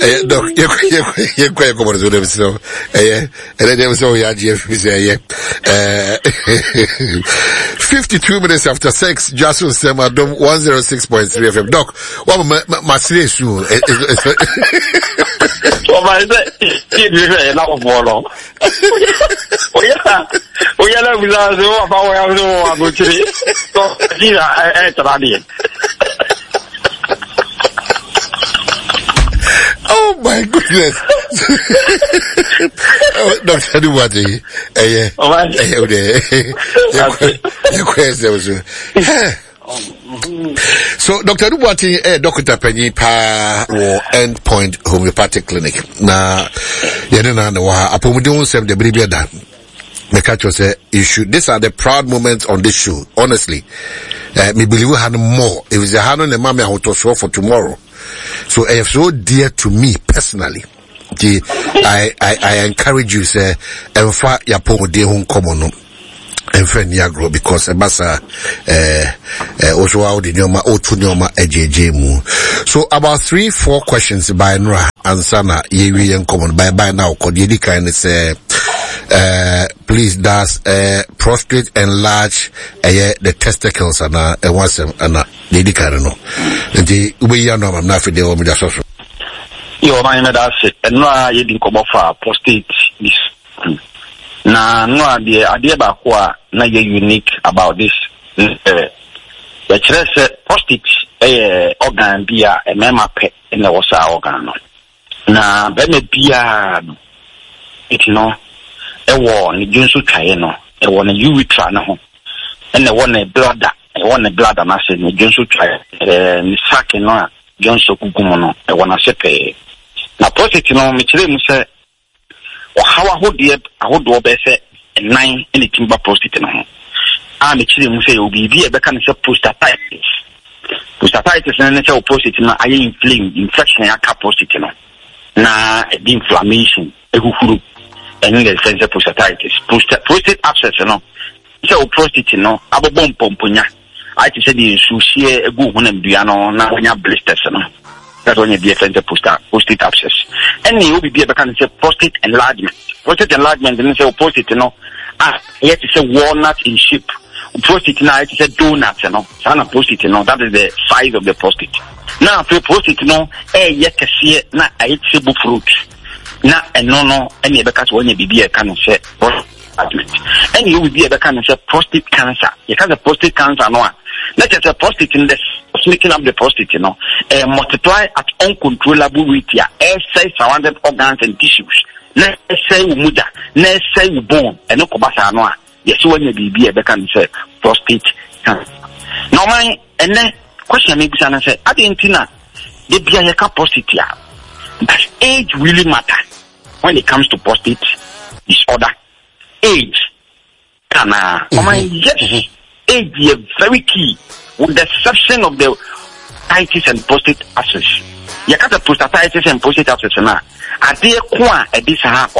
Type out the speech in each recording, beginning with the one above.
Doc, you're quite common to them, so, and then there was all your GF, 52 minutes after 6, Jason Sema, 106.3 FM. Doc, what my serious you? Oh, my, it's not a follow. Oh, yeah, we are the oh my goodness. Oh, Dr. Duwati. So, Dr. Duwati, Dr. Penny Pa or Endpoint Homeopathic Clinic. Na, Yanana, Apomidon Sem de Bribeda. Mekacho say you should. These are the proud moments on this show. Honestly, me believe we had more. If it's a hand on the mommy, I want to show for tomorrow. So it's so dear to me personally. I encourage you say, enfa ya pomo de hon komono. Enfa ni agro because ebasa also how the nyoma otu nyoma ejeje mu. So about 3-4 questions by Nra ansana yewi yen common by now kodidi kind say. Please, does prostate enlarge the testicles and once and lady Carano? The way you know, I'm not for the home. You mind that and no, you didn't come off prostate is no, the idea about what na unique about this. The prostate organ be a mema pet in the wasa organ. Na beme bia it no. Ewo ni junsu twaye no ewo na urethra na ho ene wo na bladder na se ni junsu twaye ni sac no a junsu kugumo no ewo na sepe na prostate no me kire mu se o hawa ahodo be se nine ene timba prostate no ho a me kire mu se obibi e be ka ne se prostatitis na ne se o prostate no aye infection ya ka prostate no na the inflammation ehuhuru and the sense of prostatitis, prostate abscess, no. So prostate, no. Abobom pomponya. I just said you should a good one and piano now when you blisters, no. That's when you be a sense of prostate abscess. And you will be able to say prostate enlargement. Prostate enlargement, and say prostate, no. Yes, it's a walnut in shape. Prostate now it's a donut, no. Sana prostate, no. That is the size of the prostate. Now, for prostate, no. Yet to see it, na a fruit. Na no any because when you be a can say and you will be a can say prostate cancer. You can say prostate cancer no. Not just a prostate in the sneaking up the prostate, you know. Multiply at uncontrollable rate here. Say surrounded organs and tissues. Let's say muda, let's say bone, and no kobasa no. Yes, when you be a can say prostate cancer. Now my and then question maybe say I didn't know the be a prostate here. Does age really matter when it comes to prostate disorder? Age can yes, age is very key with the exception of the prostatitis and prostate abscess. You got the prostatitis and prostate abscess now. Are there a this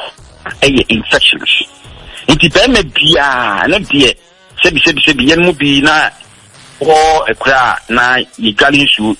infections? It depends maybe not dear. Sebi yen mu bi na or a cra na you gali issue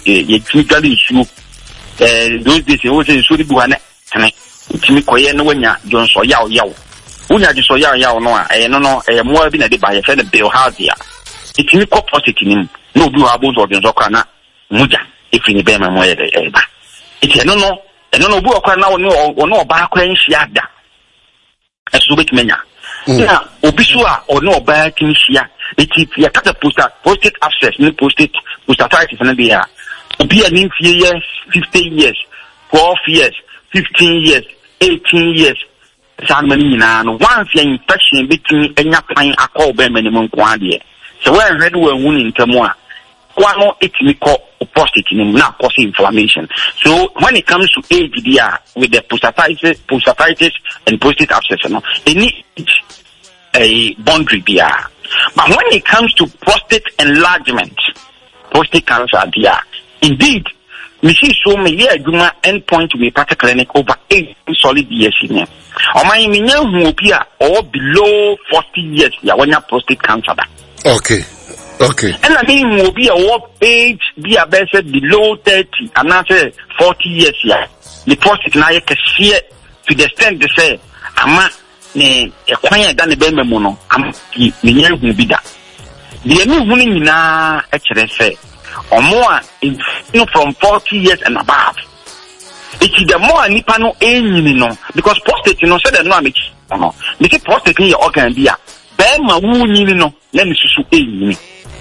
those days it was in Sudi Buane and Timmy Koya no wenya John so yaw unya just so yaw no more been a day by a friend of Bill Hardia. It's me co prostate him no do about or the Zokana Muja if in the Bema Moya eba. It's no book now no back when she had that as to make menya. Now Obisua or no back in Shia. It's a prostate abscess, no prostate prostatitis and the be an years, 15 years, 12 years, 15 years, 18 years. Once your infection between any pine a call by minimum quantity. So when red were wound in Tamoa, Quamo it me call prostate now causing inflammation. So when it comes to age with the prostatitis and prostate abscess, it needs a boundary there. But when it comes to prostate enlargement, prostate cancer indeed, we see so many endpoint to be practical clinic over 8 solid years in here. Or my or below 40 years, when you prostate cancer. Okay. Okay. And I mean, will be a what age be a best below 30 and not 40 years. Yeah, the prostate now you can see it to the extent they say, "Ama ne quiet than the bememono." I'm the be that. The new winning na actually say, or more from 40 years and above. It is the more nipano no because prostate said that no make no. Because prostate in your organ be a bema wuni no let me susu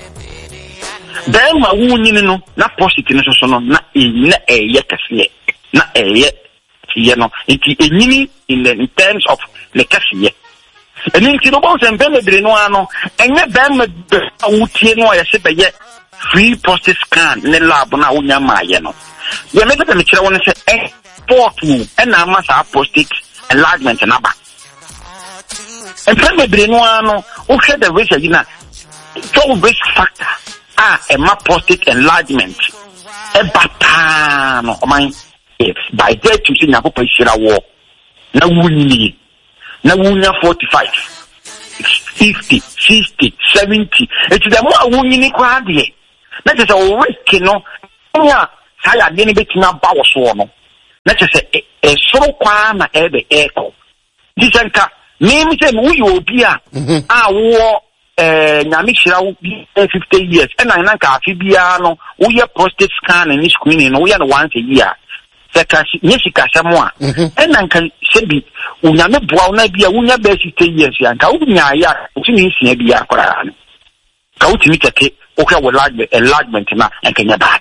Bema wuni no na prostate so no na na kasiye na no it in terms of the kasiye. And in Kilobo and Benebre no ano and yet Bema wutie no ya se be free prostate scan ne lab na unya maye no. You make the mature one say, sport and I must have prostate enlargement and abba. And probably no one who had the risk, so risk factor a my prostate enlargement. A batano, my by day to see Napo Shira war. Now we need 45, 50, 60, 70. It's the more winning crowd here. That is a risk, you know. I didn't bet na ba so no na che se e soro kwa na ebe echo disenka me say we obi a wo nyame hira wo 50 years and na nka afi bia no wo ye prostate scan and screening no wo ye no once a year se ka nyesi ka samo a and na nka se bi wo nyame boa na bia wo nya ba 50 years ya nka wo nya ya wo timi sia bia akora no ka wo timi teke wo ka wo enlargement na nka nya bad.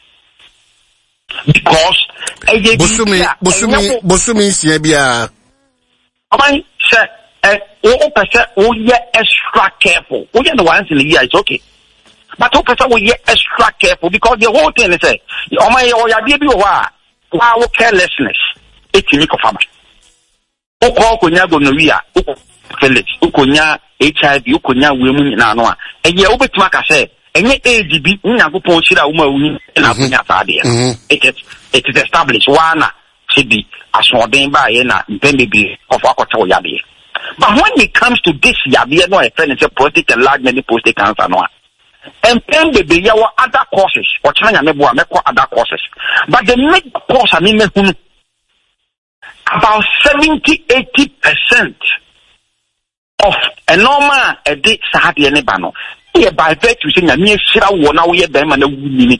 Because Bosumi Siabia. I say, we are extra careful. We are the ones in the year, it's okay. But we are extra careful because the whole thing is, oh my, wow, carelessness. It's in the farmer. Oko kunya gonorrhea, Felix, Ukunya, HIV, Ukunya, women in Anoa. And you open to say, and yet AGB, Nago Shira Uma, and Abunya Fadia. It is established one should be as ordained by then be of Akoto Yabi. But when it comes to this Yabi, no offense, prostate enlargement, prostate cancer, no. And then the be our other causes, or China Nebo, other causes. But the main cause, I mean, about 70-80% of a normal a day Sahadi and Ebano. Here by virtue saying a near Shira Wana, we have them and a woman.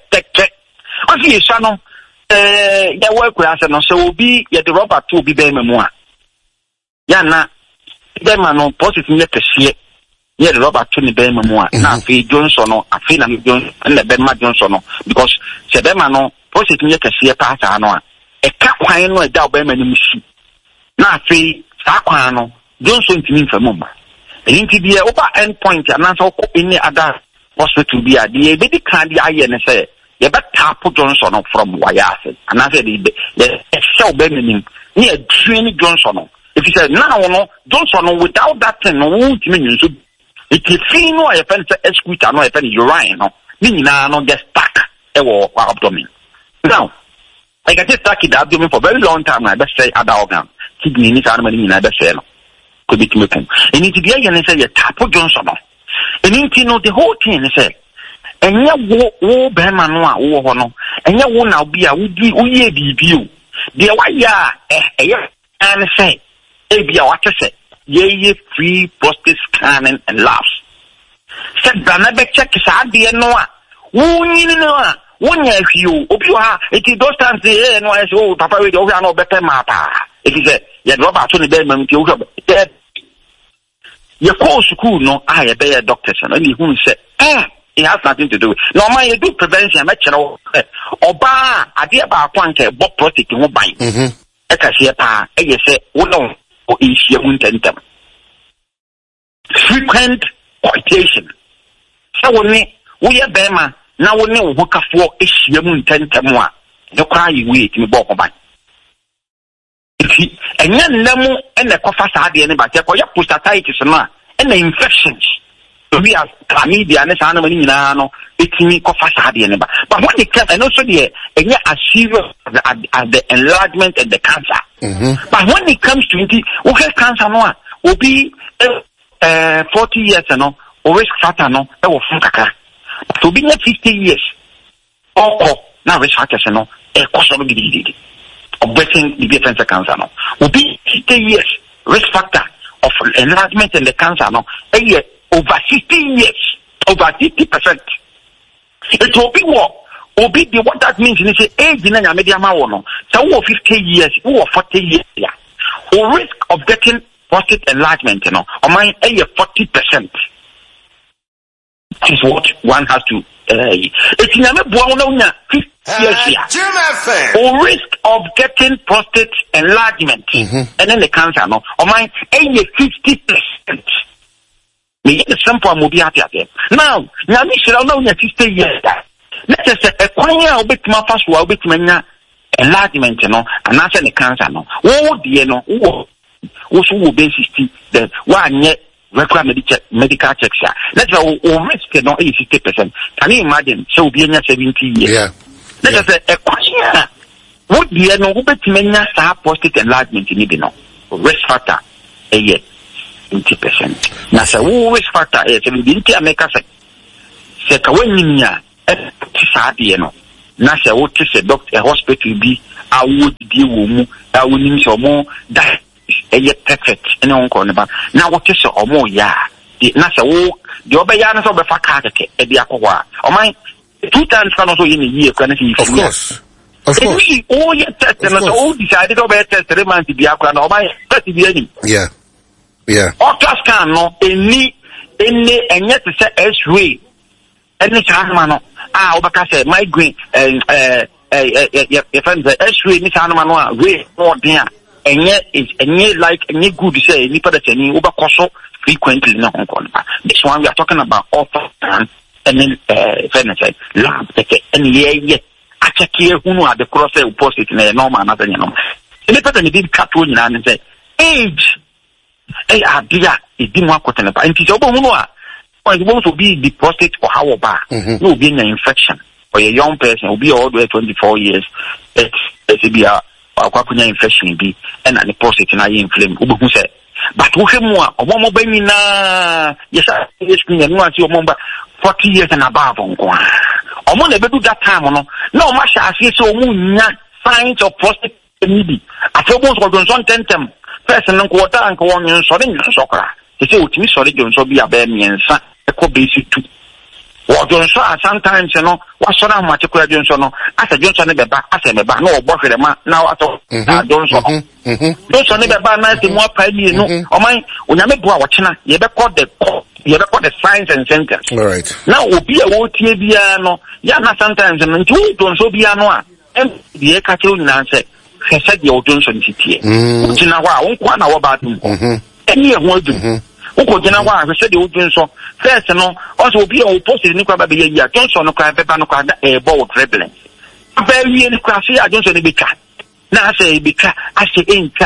Okay, Shano. The work with us and so will be yet the robber to be very memoir. Yana, them are no positive yet to see it. Yet the robber to be memoir. Now, Fee Johnson or a film and the Benma Johnson because Sebema no positive yet to see a part. I know a cap wine or a doubt Benman machine. Now, Fee Saquano Johnson to me for Mumba. And into the upper end point and answer any other hospital be a the baby candy I say. You better put Johnson from Wayase. And I said, the show Benjamin near Trini Johnson. If you said, now, no, Johnson, without that thing, no, it is free no offense, esquita, no offense, urine, no, meaning no, get stuck, abdomen. Now, I can just stuck in the abdomen for a very long time, I best say, other organ, kidney, this animal in other cell. Could be making. And it is and say, you tap Johnson. And you know the whole thing, say. And ya wo Bema no wo no and ya wo na bia wo ye bibio de wa ya and say e bia what say ye free prostate scanning and labs said na be check sa de no a wo nyini no a wo nya hwio obi ha it is those times no I say oh papa we do no better mata it is ye do ba to ne be mam ti wo ye call school no I be a doctor and he who say it has nothing to do with. Normally, you do prevention. I'm actually Oba, I did about one book prostate in one bind. I can see a pa, I say, oh no, or is your them. Frequent quotation. So we are Bema, now we know what for is your tentamwa. The cry you wait in the book of mine. And then Nemo and the coffers are the anybody, for your prostatitis and the infections. We have chlamydia and this animal in no, it's me coffee. But when it comes, and also the as serious as the enlargement and the cancer. But when it comes to it, okay, cancer no will be 40 years, o risk factor no e wo fun kakra to be 50 years or now risk factor no e koso no gidi of breaking the cancer no will be 50 years risk factor of enlargement in the cancer no over 50 years over 50%. It will be what that means in the age in a media no so 50 years or 40 years or risk of getting prostate enlargement or mine 40%. This is what one has to it's never or risk of getting prostate enlargement and then the cancer no or mine 50%. Me simple mo bi atiate now na mi shira na unya 50 years let us say e kwanya obetima fa so obetima nya enlargement no anase ne cancer no wo die no wo so wo be 60 the one year regular medical checks let's say o risk no 50%. Can you imagine so be nya 70 years let us say e kwanya wo die no obetima nya sa prostate enlargement ni bi no risk factor 20%. Na se wo risk factor e se bi nti ameka se ka wanyimia e ti saade no na se wo ti se doctor hospital bi a wo di wo mu a wo nim so mo da e perfect ene won ko ne ba na wo ti se omo ya na se wo de obeya na so be fa ka keke e bi akwa o man 2 times kan so yin yi e kwa na si of course oh yeah test na so decided to be test 3 months bi akwa na o man test bi ani yeah ultrasound no any enye to say x-ray any chama no obaka say migraine friends x-ray ni chama no ray no dia enye like enye good say ni pada tani obakoso frequently na honkon this one we are talking about ultrasound and then friends say lab take and yeah achake hunu at the cross prostate na normal na tanya no ni pada ni bi kato nyina ne say age idea idimu akotene ba nti so bohunu a to be the prostate or how ba no be an infection or a young person will be all the way 24 years it's be a kwakunya infection bi and the prostate na inflame obohu say but wo hwemu a omo ba nyina yesa screen no anti omo ba 40 years and above nko omo na bedu that time no na omo sha ase so omo nya signs of prostate need afobon so don son tentem person nko wota nko won so de nso kra te se otimi so de jonso bi abe miensa eko basic 2 wo jonso sometimes no wa so na ma te kra jonso no asa jonso ne beba asa meba na obo hwere ma na ato jonso jonso ne beba na te mo apa ni no o man onyame bo a wo chena ye be call the signs and symptoms all right now obi a wo tie bia no ya na sometimes no nti jonso bia no a die ka che nyina se hwese de odonso ntitie utina kwa wonkwa na wo ba dum eni ehun adum uko gina kwa hwese de odonso first no also obi a opposite ni kwa ba be ya jonso no kwa be ba no kwa ball dribbling ba wie ni kwa se ya jonso ne beka na se beka ase enka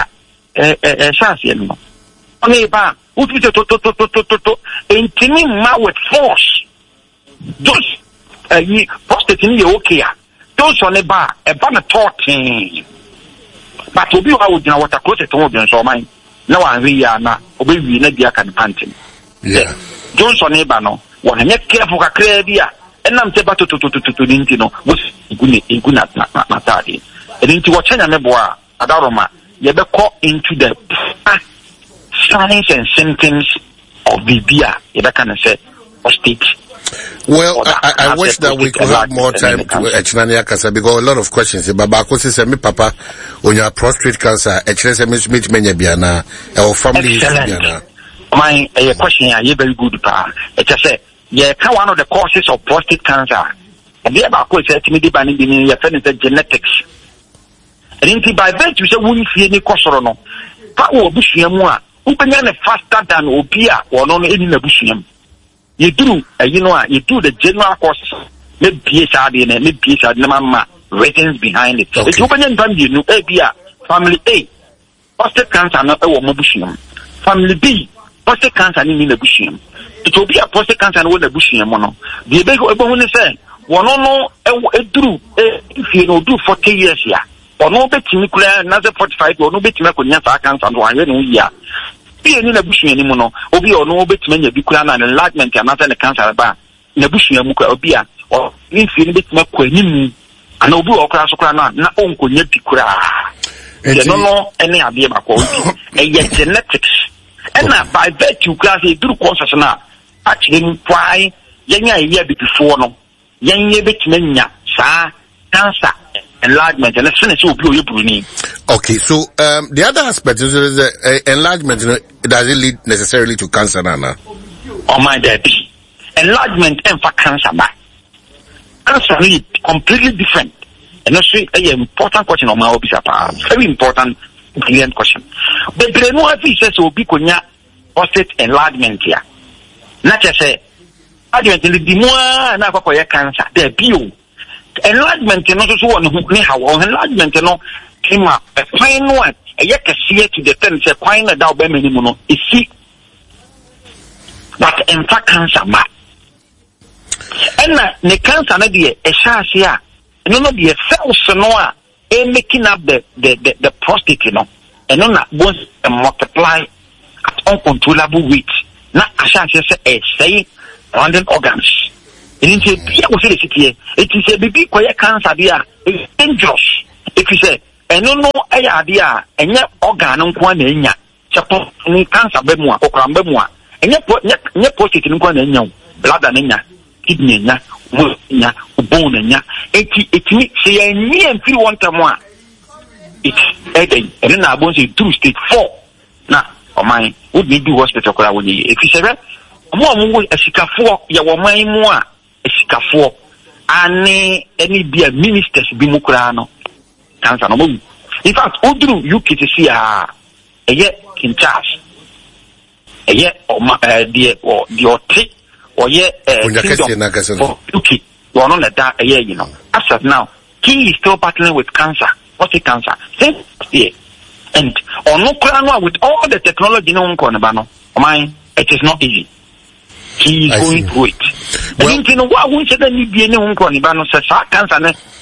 chance no oni ba uti to entini ma with force just yi prostate ni okay a jonso ne ba e ba na talking but obi wa wo gina water closet to obi nso man na wa nwi ya na obi wi na dia kan pantin Johnson eba no wa hanye careful kakra bia enam te bato to ninti no wo iguna na tadi edinti wo chanya meboa adaroma ye be call into the signs and symptoms of bibia ye be kan say prostate. Well, I wish that we could have more time to Echinania cancer because a lot of questions. Baba Kosi said, "Me papa, when you have prostate cancer, Echinania meet many biana our family biana." My question here, very good. It just say, yeah, one of the causes of prostate cancer. And the about course, it's me debating the genetics. And in by virtue, say we see any cause or no. Power bushiamwa, who can faster than obia or no any bushiam. You do, you do the general courses. Maybe PSRD and maybe PSRD ratings behind it. It's open and you know, family A, prostate cancer, not a woman bushium. Family B, prostate cancer in the bushium. It will be a prostate cancer with a bushium. The big one say, one no, if you know, do 40 years here, or no bet nuclear, another 45, or no bet cancer, and 1 year. obi eni na busu eni mu no obi ono obetuma nya bi kura na enlargement another the cancer ba na busu nya mu kura obi a o nfi ni betuma kwa enimu ana obi okura so kura na onkonya bi kura no ene ade ba ko e genetics ena by virtue class e duru conscious na actually why yenya ye bi before no yenye betuma nya sa cancer enlargement and let's finish with you Bruni. Okay, so the other aspect is enlargement, does it lead necessarily to cancer, Nana? Oh my daddy. Enlargement and for cancer, cancer is completely different. And that's an important question on my officer. Very important, brilliant question. But the no says will be prostate enlargement here. Not just say enlargement the more na for cancer. There be enlargement no so won ni hawo enlargement no kima kwan no a yekase to the ten say kwan na da obema ni mu no isi but in fact cancer ma ena ne cancer na de ehase a no de cells no a making up the prostate no eno na bones multiply at uncontrollable rate na ahase say say random organs. It is a baby cancer there. It's dangerous. If you say, and no idea, and yet organ on one enya, support any cancer bemua or crambemua, and yet post it in one enya, blood and enya, kidney enya, bone enya, it makes a near and 3 1 time. It's adding, and then I want you to stage 4. Now, or mine would be hospital. If you say, more a sikafo, ya wamai more. Sikafo ane any be ministers bi mukura no cancer no. In fact odru UK to see in charge the UK you know that you know as of now he is still battling with cancer. What's the cancer? And on no crown with all the technology no one mine it is not easy. He is going through it. And you know what we said that you be any unconibano says cancer.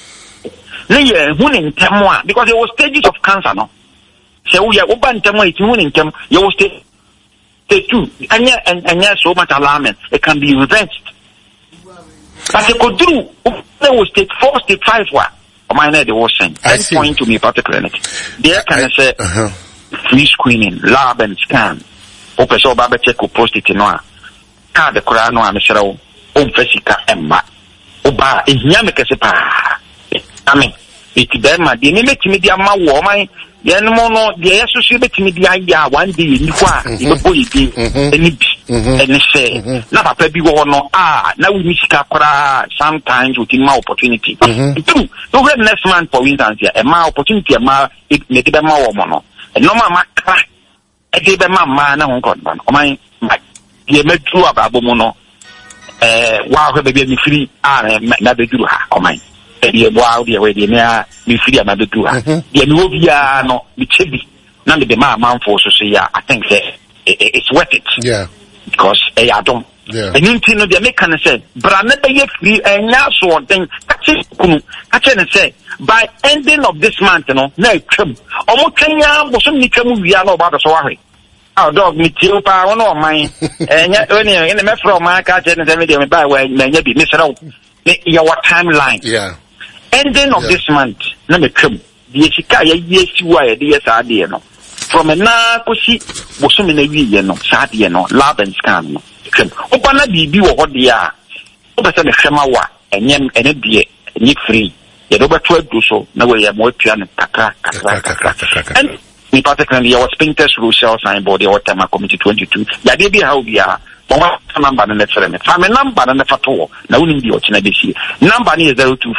Because there were stages of cancer no. So we are open time it's winning them, you will stay 2. And yet so much alarming. It can be reversed. But they could do there was stage 4, stage 5 one. My name was saying. Point to me particularly. There can I say free screening, lab and scan. Open so baba check prostate no. The Quran and Shrow, Fessica Emma. Oba is Yamakasepa. I mean, it's them, the limit media ma woman, the animal, the associated media one day in the boy, and say, not a baby war no, now we miss Capra sometimes within my opportunity. Two, no next month for instance, a my opportunity, a ma, it make them more mono. And no mamma crack, I gave them a man on God, my. Ye metru ababomo wa ho be mi free na beduru ha komai e de wa de we de na mi free na beduru ha de mi obia no mi chebi na de ma manfo so ya I think it's worth it, yeah, because I don't, yeah, and you know the make say bra na be free enya so den kunu say by ending of this month no na twam omo twanya bo so ni twam wi na oba do so wa oh dog me too pa one of mine and me from my catch and me buy when me be miss out your timeline, yeah, ending of this month na me twam the sika ye siwa ye de saade no from na kosi boso me na wi no saade no lab and scan no twam oba na bibi wo hode a oba se me hwema wa enyem ene de ni free ye do beto adu so na we ye mo atua ne kakra and in particularly our Spinter's Rule Cell Sign Body or Tema Committee 22. Ya debi how we are. But number and let's remember. Family number and the photo. Now we need the original this year. Number is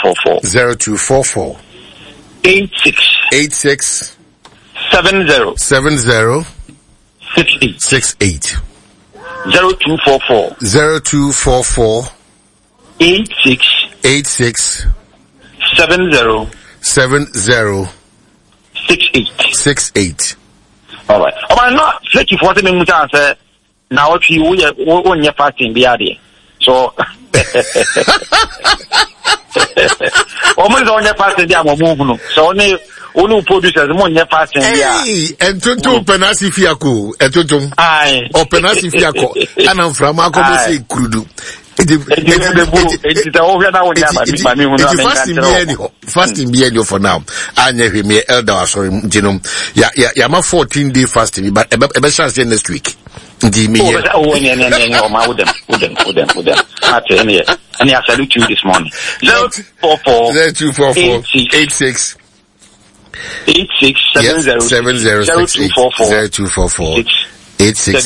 0244 86 70 68 0244 86 70 68. All right. Oh, I'm not flaky for the minute answer. Now, if you own your fasting, be out so, almost on your fasting, so only Olu producers mo nye fasting dia. And to penasi fiako, and to Aye. or penasi fiako, and I'm from Akomosi Kudu. Fasting be for now. I never me elder sorry, Yama 14-day fasting, but a chance next week. And I salute you this morning. 0244 86 70 0244 86